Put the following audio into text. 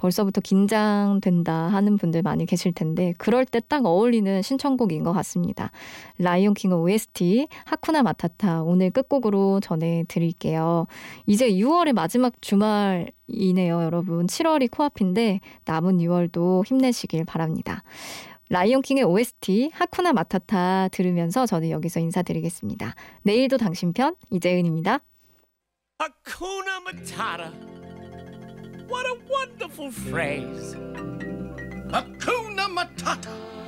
벌써부터 긴장된다 하는 분들 많이 계실 텐데 그럴 때 딱 어울리는 신청곡인 것 같습니다. 라이온킹 OST 하쿠나 마타타 오늘 끝곡으로 전해드릴게요. 이제 6월의 마지막 주말이네요, 여러분. 7월이 코앞인데 남은 6월도 힘내시길 바랍니다. 라이온킹의 OST 하쿠나 마타타 들으면서 저는 여기서 인사드리겠습니다. 내일도 당신 편 이재은입니다. Hakuna Matata. What a wonderful phrase. Hakuna Matata.